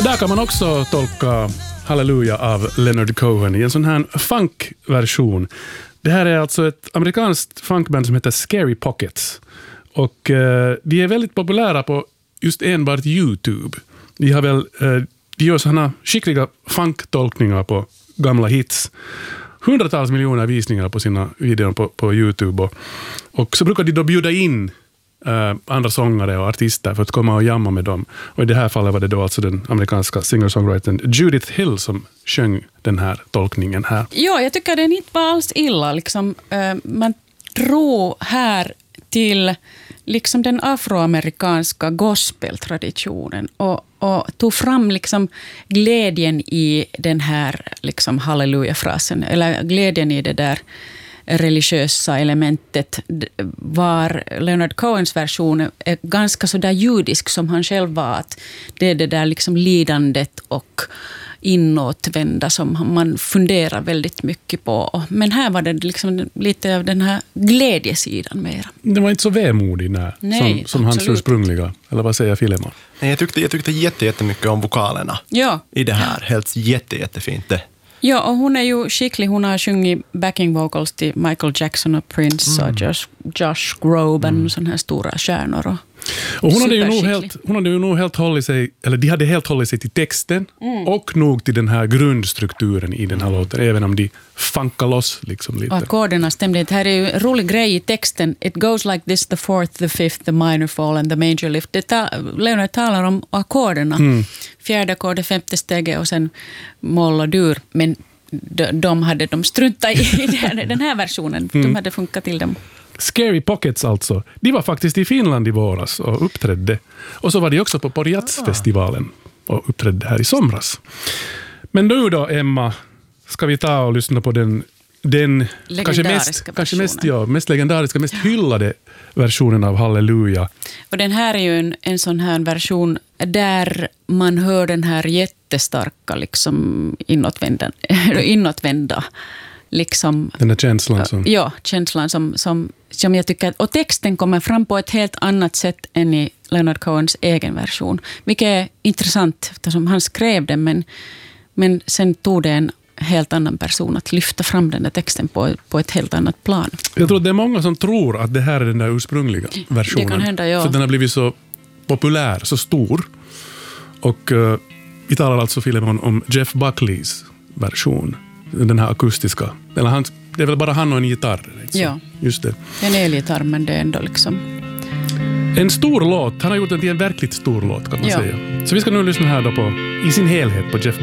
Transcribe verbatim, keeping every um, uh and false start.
Där kan man också tolka Halleluja av Leonard Cohen i en sån här funkversion. Det här är alltså ett amerikanskt funkband som heter Scary Pockets. Och eh, de är väldigt populära på just enbart YouTube. De har väl, eh, de gör sådana skickliga funktolkningar på gamla hits. Hundratals miljoner visningar på sina videor på, på YouTube. Och, och så brukar de då bjuda in Uh, andra sångare och artister för att komma och jamma med dem. Och i det här fallet var det då alltså den amerikanska singer-songwritern Judith Hill som sjöng den här tolkningen här. Ja, jag tycker den inte var alls illa. Liksom, uh, man drog här till liksom den afroamerikanska gospeltraditionen och, och tog fram liksom glädjen i den här liksom halleluja-frasen, eller glädjen i det där religiösa elementet, var Leonard Cohens version är ganska så där judisk som han själv var, att det är det där liksom lidandet och inåtvända som man funderar väldigt mycket på. Men här var det liksom lite av den här glädjesidan mer. Det var inte så vemodig när, Nej, som, som hans ursprungliga, eller vad säger Filemon? Nej, jag tyckte, jag tyckte jätte, jättemycket om vokalerna ja. i det här. Helt jätte, jättefint det. Ja, och hon är ju skicklig. Hon har sjungit backing vocals till Michael Jackson och Prince mm. och Josh, Josh Groban och mm. sådana här stora stjärnor. Och, och hon, hade ju nog helt, hon hade ju nog helt hållit sig, eller de hade helt hållit sig till texten mm. och nog till den här grundstrukturen i den här låten, även om de funkar loss liksom lite. Och ackorderna stämde. Det här är ju en rolig grej i texten. It goes like this, the fourth, the fifth, the minor fall and the major lift. Det ta, Leonard talar om ackorderna. Mm. Fjärde ackord, femte steget och sen moll och dur. Men de, de hade de struntat i den här versionen. Mm. De hade funkat till dem. Scary Pockets alltså. De var faktiskt i Finland i våras och uppträdde. Och så var de också på Porjats-festivalen och uppträdde här i somras. Men nu då, Emma, ska vi ta och lyssna på den, den kanske mest, kanske mest, ja, mest legendariska, mest hyllade versionen av Halleluja. Och den här är ju en, en sån här version där man hör den här jättestarka liksom inåtvända, inåtvända liksom, den här känslan som... Ja, känslan som, som, som jag tycker... Och texten kommer fram på ett helt annat sätt än i Leonard Cohens egen version. Vilket är intressant eftersom han skrev den, men, men sen tog det en helt annan person att lyfta fram den där texten på, på ett helt annat plan. Jag tror att det är många som tror att det här är den där ursprungliga versionen. Det kan hända, ja. För den har blivit så populär, så stor. Och uh, vi talar alltså Filemon om Jeff Buckleys version. Den här akustiska. Eller han, det är väl bara han och en gitarr. Liksom. Ja, just det. En elgitarr, men det är ändå liksom... En stor låt. Han har gjort den till en verkligt stor låt kan man ja. säga. Så vi ska nu lyssna här då på, i sin helhet på Jeff